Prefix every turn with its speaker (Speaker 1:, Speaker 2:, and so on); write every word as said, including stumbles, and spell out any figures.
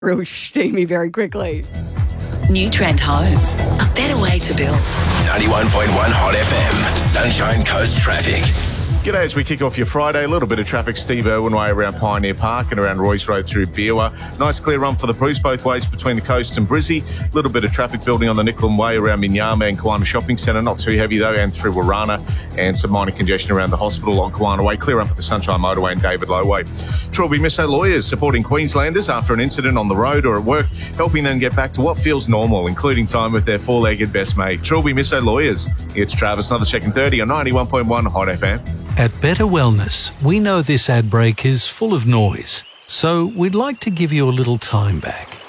Speaker 1: real steamy very quickly.
Speaker 2: New Trent Homes, a better way to build.
Speaker 3: ninety-one point one Hot F M, Sunshine Coast Traffic.
Speaker 4: G'day, as we kick off your Friday, a little bit of traffic Steve Irwin way around Pioneer Park and around Royce Road through Beerwah. Nice clear run for the Bruce both ways between the coast and Brizzy. A little bit of traffic building on the Nicholm Way around Minyama and Kawana Shopping Centre. Not too heavy though, and through Warana. And some minor congestion around the hospital on Kawana Way. Clear run for the Sunshine Motorway and David Low Way. Trilby Misso Lawyers supporting Queenslanders after an incident on the road or at work, helping them get back to what feels normal, including time with their four-legged best mate. Trilby Misso Lawyers. It's Travis, another check in thirty on ninety-one point one Hot F M.
Speaker 5: At Better Wellness, we know this ad break is full of noise, so we'd like to give you a little time back.